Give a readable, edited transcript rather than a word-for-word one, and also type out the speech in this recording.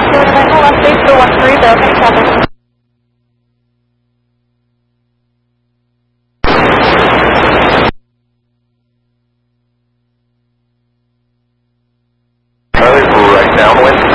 Hold on, stage 413, okay, traffic. Right downwind.